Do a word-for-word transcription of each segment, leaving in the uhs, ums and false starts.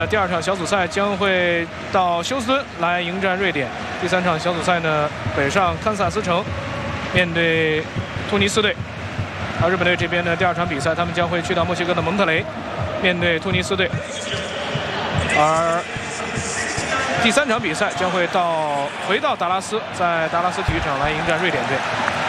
第二场小组赛将会到休斯敦来迎战瑞典。第三场小组赛呢，北上堪萨斯城面对突尼斯队。而日本队这边呢，第二场比赛他们将会去到墨西哥的蒙特雷面对突尼斯队。而第三场比赛将会到回到达拉斯，在达拉斯体育场来迎战瑞典队。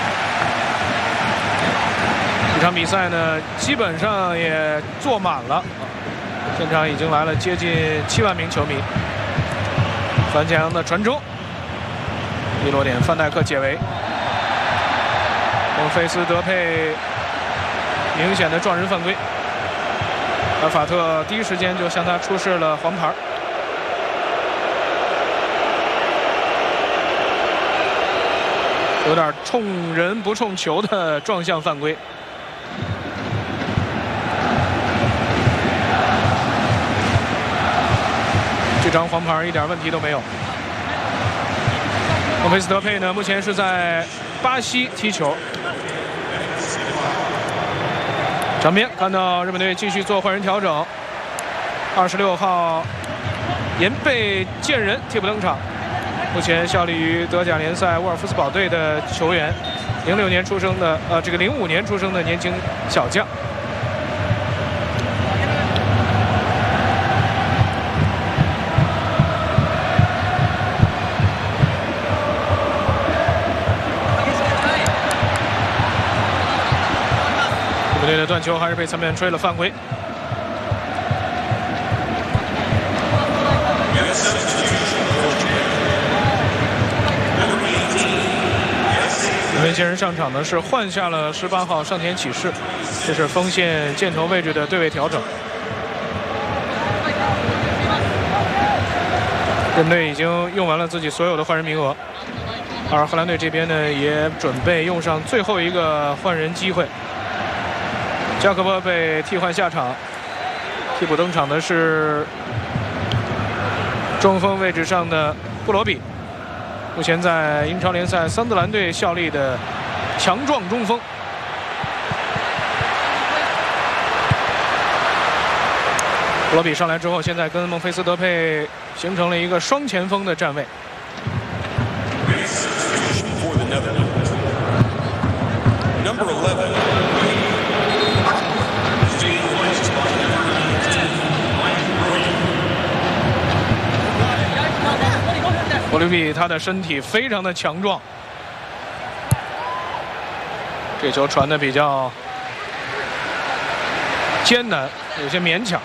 这场比赛呢，基本上也坐满了。 现场已经来了接近七万名球迷。范加扬的传中，一落点，范戴克解围。孟菲斯德佩明显的撞人犯规，而法特第一时间就向他出示了黄牌。有点冲人不冲球的撞向犯规。 这张黄牌一点问题都没有。孟菲斯德佩呢，目前是在巴西踢球。场边看到日本队继续做换人调整，二十六号岩贝健人替补登场，目前效力于德甲联赛沃尔夫斯堡队的球员，零六年出生的，呃，这个零五年出生的年轻小将。 日本队的断球还是被裁判吹了犯规。因为健人上场呢是换下了十八号上田启士，这是锋线箭头位置的对位调整。日本队已经用完了自己所有的换人名额，而荷兰队这边呢也准备用上最后一个换人机会。 加科波被替换下场，替补登场的是中锋位置上的布罗比，目前在英超联赛桑德兰队效力的强壮中锋。布罗比上来之后，现在跟孟菲斯德佩形成了一个双前锋的站位。 博利比他的身体非常的强壮，这球传的比较艰难，有些勉强。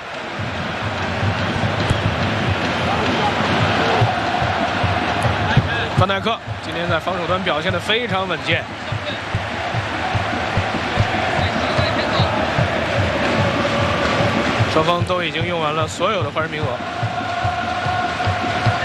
范戴克今天在防守端表现得非常稳健。双方都已经用完了所有的换人名额。